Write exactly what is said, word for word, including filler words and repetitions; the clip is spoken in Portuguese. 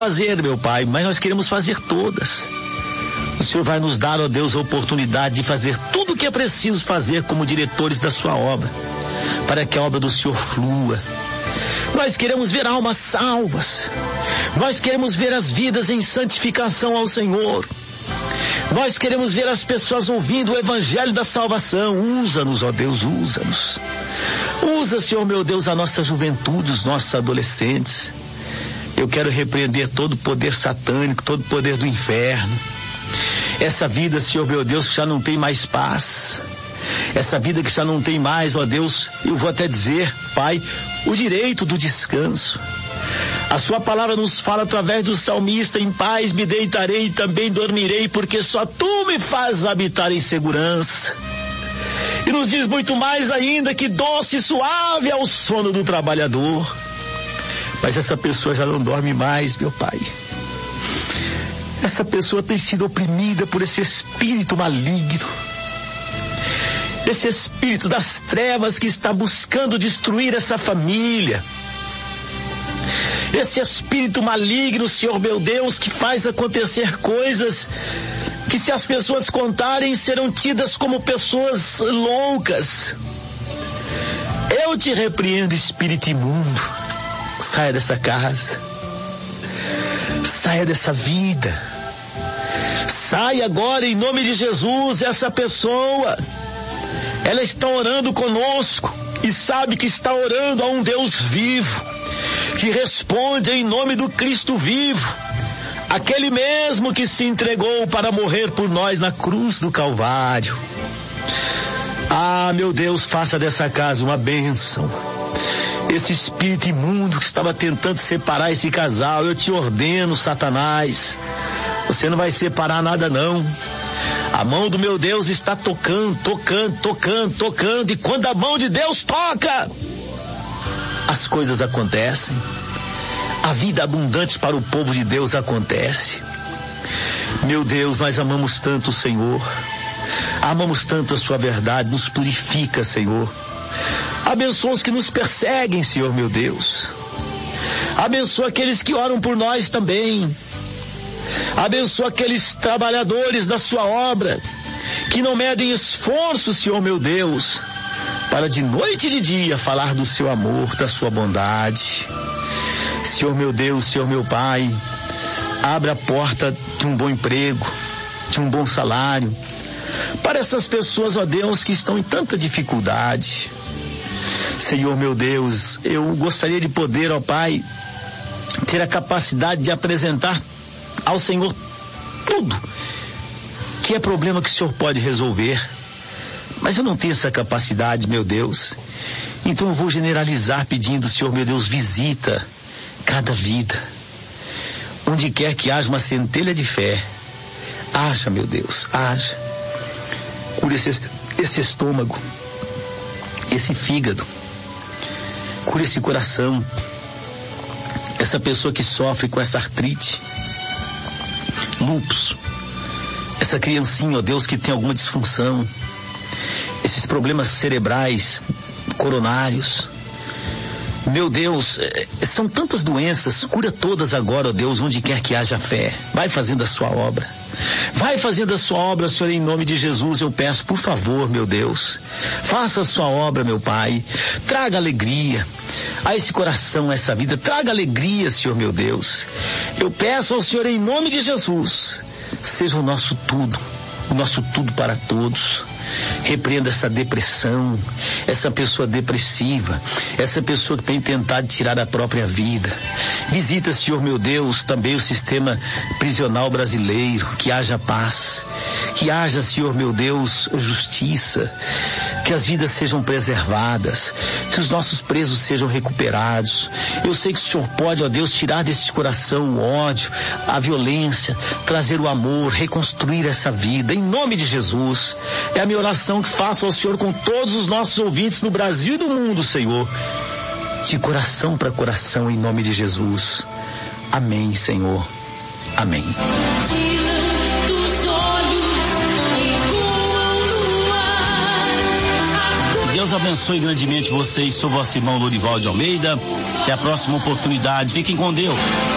fazer, meu Pai, mas nós queremos fazer todas. O Senhor vai nos dar, ó Deus, a oportunidade de fazer tudo o que é preciso fazer como diretores da sua obra, para que a obra do Senhor flua. Nós queremos ver almas salvas. Nós queremos ver as vidas em santificação ao Senhor. Nós queremos ver as pessoas ouvindo o evangelho da salvação. Usa-nos, ó Deus, usa-nos. Usa, Senhor meu Deus, a nossa juventude, os nossos adolescentes. Eu quero repreender todo o poder satânico, todo o poder do inferno. Essa vida, Senhor meu Deus, que já não tem mais paz. Essa vida que já não tem mais, ó Deus, eu vou até dizer, Pai, o direito do descanso. A sua palavra nos fala através do salmista: em paz me deitarei e também dormirei, porque só tu me fazes habitar em segurança. E nos diz muito mais ainda, que doce e suave é o sono do trabalhador. Mas essa pessoa já não dorme mais, meu Pai. Essa pessoa tem sido oprimida por esse espírito maligno. Esse espírito das trevas que está buscando destruir essa família. Esse espírito maligno, Senhor meu Deus, que faz acontecer coisas que, se as pessoas contarem, serão tidas como pessoas loucas. Eu te repreendo, espírito imundo. Saia dessa casa. Saia dessa vida. Saia agora em nome de Jesus. Essa pessoa, ela está orando conosco e sabe que está orando a um Deus vivo, que responde em nome do Cristo vivo, aquele mesmo que se entregou para morrer por nós na cruz do Calvário. Ah, meu Deus, faça dessa casa uma bênção. Esse espírito imundo que estava tentando separar esse casal, eu te ordeno, Satanás, você não vai separar nada não. A mão do meu Deus está tocando, tocando, tocando, tocando, e quando a mão de Deus toca, as coisas acontecem. A vida abundante para o povo de Deus acontece. Meu Deus, nós amamos tanto o Senhor, amamos tanto a sua verdade. Nos purifica, Senhor. Abençoa os que nos perseguem, Senhor meu Deus. Abençoa aqueles que oram por nós também. Abençoa aqueles trabalhadores da sua obra, que não medem esforço, Senhor meu Deus, para de noite e de dia falar do seu amor, da sua bondade. Senhor meu Deus, Senhor meu Pai, abra a porta de um bom emprego, de um bom salário, para essas pessoas, ó Deus, que estão em tanta dificuldade. Senhor meu Deus, eu gostaria de poder, ó Pai, ter a capacidade de apresentar ao Senhor tudo que é problema que o Senhor pode resolver, mas eu não tenho essa capacidade, meu Deus. Então eu vou generalizar pedindo, Senhor meu Deus, visita cada vida, onde quer que haja uma centelha de fé. Haja, meu Deus, haja. Cura esse, esse estômago, esse fígado, cura esse coração, essa pessoa que sofre com essa artrite, lúpus, essa criancinha, ó Deus, que tem alguma disfunção, esses problemas cerebrais, coronários. Meu Deus, são tantas doenças, cura todas agora, ó Deus, onde quer que haja fé. Vai fazendo a sua obra. Vai fazendo a sua obra, Senhor, em nome de Jesus, eu peço, por favor, meu Deus. Faça a sua obra, meu Pai. Traga alegria a esse coração, a essa vida. Traga alegria, Senhor, meu Deus. Eu peço ao Senhor, em nome de Jesus, seja o nosso tudo, o nosso tudo para todos. Repreenda essa depressão, essa pessoa depressiva, essa pessoa que tem tentado tirar a própria vida. Visita, Senhor meu Deus, também o sistema prisional brasileiro, que haja paz, que haja, Senhor meu Deus, justiça, que as vidas sejam preservadas, que os nossos presos sejam recuperados. Eu sei que o Senhor pode, ó Deus, tirar desse coração o ódio, a violência, trazer o amor, reconstruir essa vida, em nome de Jesus. É a minha oração que faço ao Senhor com todos os nossos ouvintes no Brasil e do mundo, Senhor, de coração para coração, em nome de Jesus. Amém, Senhor. Amém. Deus abençoe grandemente vocês. Sou vosso irmão Lorival de Almeida. Até a próxima oportunidade. Fiquem com Deus.